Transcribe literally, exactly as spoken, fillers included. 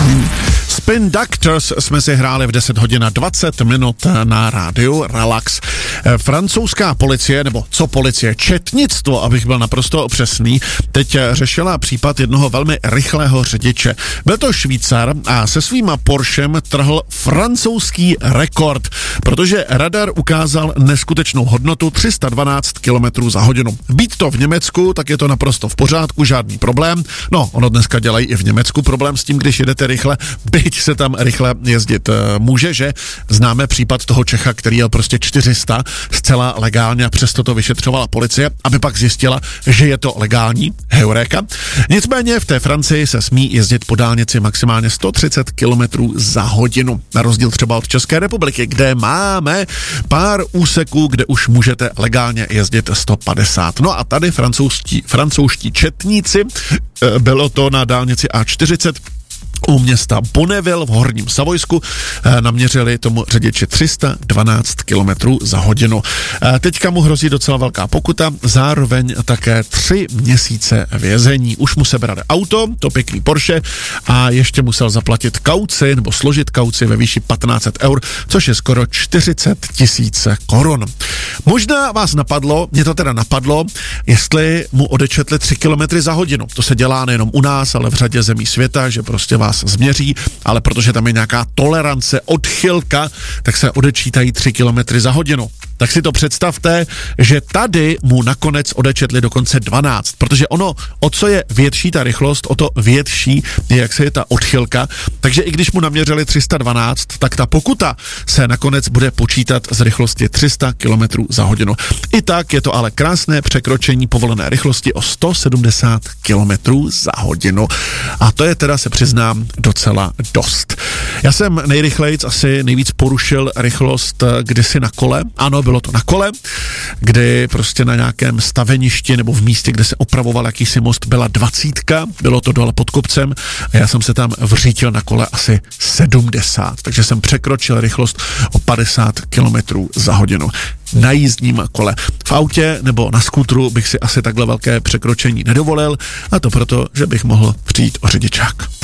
Spin Doctors jsme si hráli v deset hodin a dvacet minut na rádiu Relax. Francouzská policie, nebo co policie, četnictvo, abych byl naprosto přesný, teď řešila případ jednoho velmi rychlého řidiče. Byl to Švýcar a se svýma Porschem trhl francouzský rekord, protože radar ukázal neskutečnou hodnotu tři sta dvanáct kilometrů za hodinu. Být to v Německu, tak je to naprosto v pořádku, žádný problém. No, ono dneska dělají i v Německu problém s tím, když jedete rychle, byť se tam rychle jezdit může, že? Známe případ toho Čecha, který jel prostě čtyři sta zcela legálně a přesto to vyšetřovala policie, aby pak zjistila, že je to legální, heuréka. Nicméně v té Francii se smí jezdit po dálnici maximálně sto třicet kilometrů za hodinu. Na rozdíl třeba od České republiky, kde máme pár úseků, kde už můžete legálně jezdit sto padesát. No a tady francouzští, francouzští četníci, bylo to na dálnici A čtyřicet, u města Bonneville v Horním Savojsku, naměřili tomu řidiči tři sta dvanáct kilometrů za hodinu. Teďka mu hrozí docela velká pokuta, zároveň také tři měsíce vězení. Už mu sebrali auto, to pěkný Porsche, a ještě musel zaplatit kauci nebo složit kauci ve výši patnáct set eur, což je skoro čtyřicet tisíc korun. Možná vás napadlo, mě to teda napadlo, jestli mu odečetli tři kilometry za hodinu. To se dělá nejenom u nás, ale v řadě zemí světa, že prostě vás změří, ale protože tam je nějaká tolerance, odchylka, tak se odečítají tři kilometry za hodinu. Tak si to představte, že tady mu nakonec odečetli dokonce dvanáct, protože ono, o co je větší ta rychlost, o to větší je, jak se je ta odchylka, takže i když mu naměřili tři sta dvanáct, tak ta pokuta se nakonec bude počítat z rychlosti tři sta kilometrů za hodinu. I tak je to ale krásné překročení povolené rychlosti o sto sedmdesát kilometrů za hodinu. A to je teda, se přiznám, docela dost. Já jsem nejrychlejc asi nejvíc porušil rychlost kdysi na kole. Ano, bylo to na kole, kdy prostě na nějakém staveništi nebo v místě, kde se opravoval jakýsi most, byla dvacítka, bylo to dole pod kopcem a já jsem se tam vřítil na kole asi sedmdesát, takže jsem překročil rychlost o padesát kilometrů za hodinu na jízdním kole. V autě nebo na skútru bych si asi takhle velké překročení nedovolil, a to proto, že bych mohl přijít o řidičák.